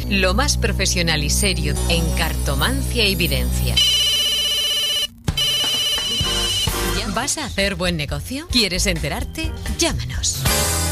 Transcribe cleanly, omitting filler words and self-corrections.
Lo más profesional y serio en cartomancia y videncia. ¿Vas a hacer buen negocio? ¿Quieres enterarte? Llámanos.